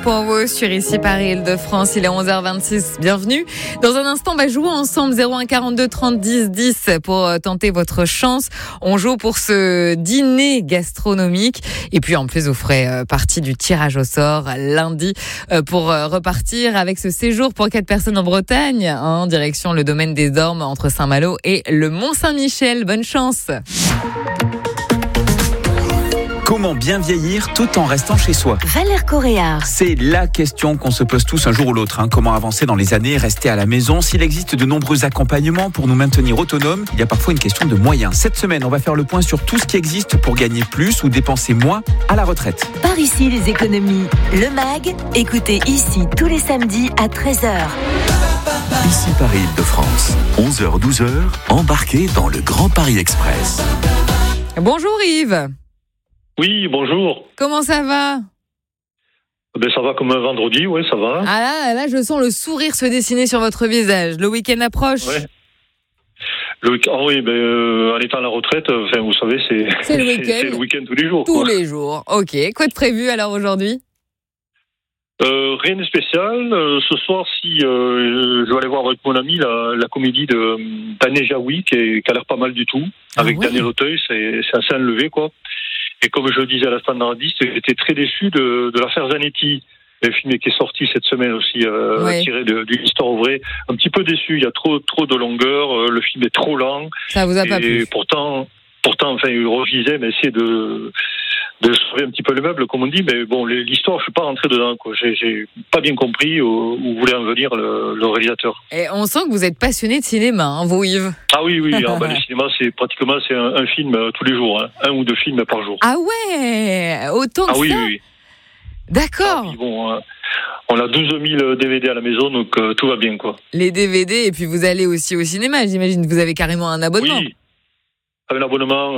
pour vous sur ici Paris Île-de-France. Il est 11h26. Bienvenue. Dans un instant, on va jouer ensemble 01 42 30 10 10 pour tenter votre chance. On joue pour ce dîner gastronomique. Et puis en plus, vous ferez partie du tirage au sort lundi pour repartir avec ce séjour pour 4 personnes en Bretagne, en direction le domaine des Ormes entre Saint-Malo et le Mont-Saint-Michel. Bonne chance. Comment bien vieillir tout en restant chez soi ? Valère Coréard. C'est la question qu'on se pose tous un jour ou l'autre. Comment avancer dans les années, rester à la maison ? S'il existe de nombreux accompagnements pour nous maintenir autonomes, il y a parfois une question de moyens. Cette semaine, on va faire le point sur tout ce qui existe pour gagner plus ou dépenser moins à la retraite. Par ici, les économies. Le MAG, écoutez ici tous les samedis à 13h. Ici Paris Île-de-France, 11h-12h, embarquez dans le Grand Paris Express. Bonjour Yves. Oui, bonjour. Comment ça va ? Ça va comme un vendredi, oui, ça va. Ah là, je sens le sourire se dessiner sur votre visage. Le week-end approche. Ouais. En étant à la retraite, vous savez, c'est le week-end. C'est le week-end tous les jours. Tous les jours, ok. Quoi de prévu alors aujourd'hui ? Rien de spécial. Ce soir, je vais aller voir avec mon ami la comédie de Daniel Jaoui, qui a l'air pas mal du tout. Avec Daniel Auteuil, c'est assez enlevé, quoi. Et comme je le disais à la standardiste, j'étais très déçu de l'affaire Zanetti, le film qui est sorti cette semaine aussi, tiré d'une histoire vraie. Un petit peu déçu, il y a trop de longueur, le film est trop lent. Ça vous a pas plu ? Et pourtant, Roger disait, mais essayer de sauver un petit peu le meuble, comme on dit, mais bon, l'histoire, je suis pas rentré dedans, quoi. J'ai pas bien compris où voulait en venir le réalisateur. Et on sent que vous êtes passionné de cinéma, vous, Yves. Ah oui. Le cinéma, c'est un film tous les jours, un ou 2 films par jour. Ah ouais, autant que ça. Oui. D'accord. On a 12 000 DVD à la maison, donc tout va bien, quoi. Les DVD, et puis vous allez aussi au cinéma, j'imagine. Vous avez carrément un abonnement. Oui, un abonnement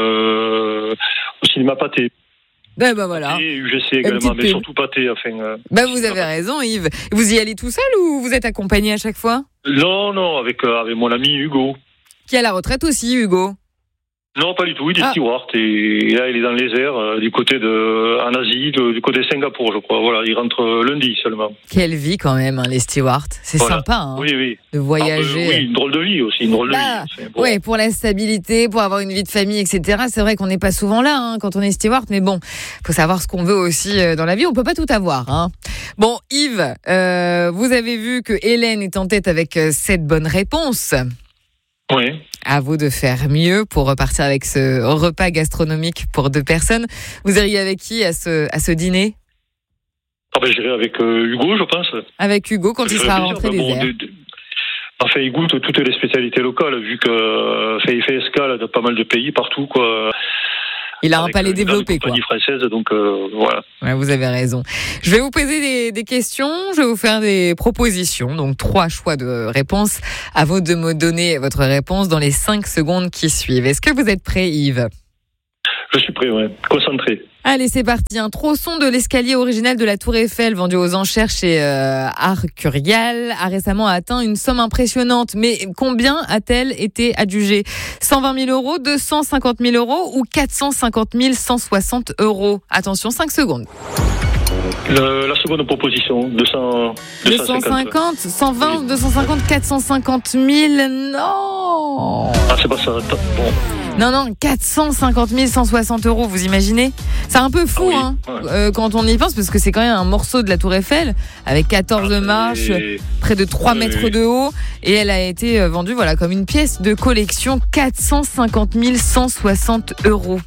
au cinéma Pathé. Voilà. Et UGC également, mais surtout Pathé. Vous avez raison, Yves. Vous y allez tout seul ou vous êtes accompagné à chaque fois ? Non, avec mon ami Hugo. Qui est à la retraite aussi, Hugo ? Non, pas du tout. Il est steward et là, il est dans les airs du côté en Asie, du côté de Singapour, je crois. Voilà, il rentre lundi seulement. Quelle vie quand même, les stewards. C'est sympa, oui. De voyager. Une drôle de vie aussi, Oui, pour la stabilité, pour avoir une vie de famille, etc. C'est vrai qu'on n'est pas souvent là quand on est steward, mais bon, faut savoir ce qu'on veut aussi dans la vie. On peut pas tout avoir. Bon, Yves, vous avez vu que Hélène est en tête avec 7 bonnes réponses. Oui. À vous de faire mieux pour repartir avec ce repas gastronomique pour 2 personnes. Vous iriez avec qui à ce dîner ? J'irai avec Hugo, je pense. Avec Hugo quand il sera rentré des airs. Il goûte toutes les spécialités locales, vu qu'il fait escale dans pas mal de pays, partout, quoi. Il a un palais développé, quoi. Française, donc voilà. Ouais, vous avez raison. Je vais vous poser des questions, je vais vous faire des propositions, donc 3 choix de réponses. À vous de me donner votre réponse dans les 5 secondes qui suivent. Est-ce que vous êtes prêt, Yves ? Je suis prêt, ouais. Concentré. Allez, c'est parti. Un tronçon de l'escalier original de la Tour Eiffel, vendu aux enchères chez Arcurial, a récemment atteint une somme impressionnante. Mais combien a-t-elle été adjugée ? 120 000 euros, 250 000 euros ou 450 160 euros ? Attention, 5 secondes. La seconde proposition, 250, 120, 250, 450 000, non. C'est pas ça, bon. Non, 450 160 euros, vous imaginez ? C'est un peu fou, quand on y pense, parce que c'est quand même un morceau de la Tour Eiffel, avec 14 marches, près de 3 mètres de haut, et elle a été vendue comme une pièce de collection, 450 160 euros.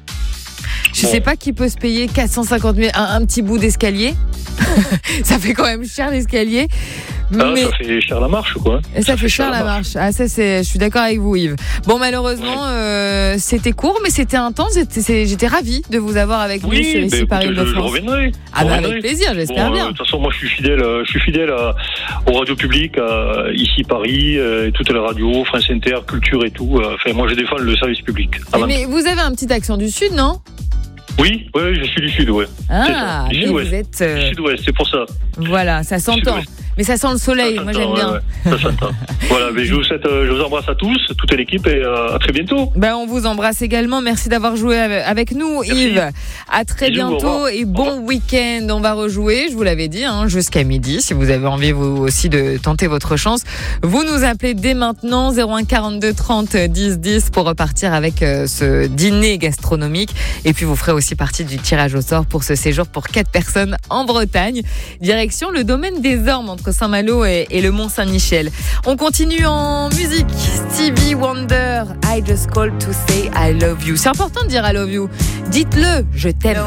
Je sais pas qui peut se payer 450 000, un petit bout d'escalier. Ça fait quand même cher l'escalier. Mais ça fait cher la marche, quoi. Ça fait cher la marche. Je suis d'accord avec vous, Yves. Bon, malheureusement, c'était court, mais c'était intense. J'étais ravie de vous avoir avec nous sur ici Paris Île-de-France. Je reviendrai. Avec plaisir, j'espère bien. De toute façon, moi, je suis fidèle aux radios publiques, ici Paris, et toutes les radios, France Inter, Culture et tout. Moi, je défends le service public. Mais vous avez un petit accent du Sud, non ? Oui, je suis du Sud, ouais. Ah, mais vous êtes... Du Sud-Ouest, c'est pour ça. Voilà, ça s'entend. Mais ça sent le soleil, moi j'aime bien. Ça s'entend. Voilà, mais je vous embrasse à tous, toute l'équipe, et à très bientôt. On vous embrasse également. Merci d'avoir joué avec nous, Yves. À très bientôt et bon week-end. On va rejouer, je vous l'avais dit, jusqu'à midi. Si vous avez envie vous aussi de tenter votre chance, vous nous appelez dès maintenant 01 42 30 10 10 pour repartir avec ce dîner gastronomique. Et puis vous ferez aussi partie du tirage au sort pour ce séjour pour 4 personnes en Bretagne. Direction le domaine des Ormes entre Saint-Malo et le Mont-Saint-Michel. On continue en musique. Stevie Wonder, I just called to say I love you. C'est important de dire I love you. Dites-le, je t'aime.